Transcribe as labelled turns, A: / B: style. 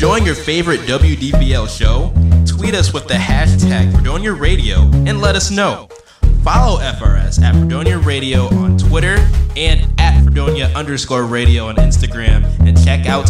A: enjoying your favorite WDPL show? Tweet us with the hashtag Fredonia Radio and let us know. Follow FRS at Fredonia Radio on Twitter and at Fredonia_radio on Instagram, and check out